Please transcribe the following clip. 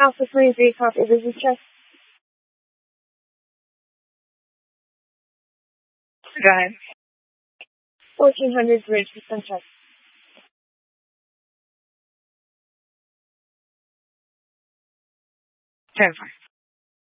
Alpha 23, copy. This is check. Go ahead. 1400 bridge, percent check. 10-4.